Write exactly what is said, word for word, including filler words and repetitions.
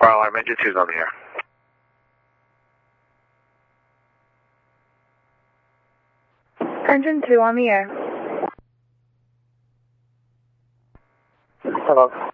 Fire alarm engine two is on the air. Engine two on the air. Hello.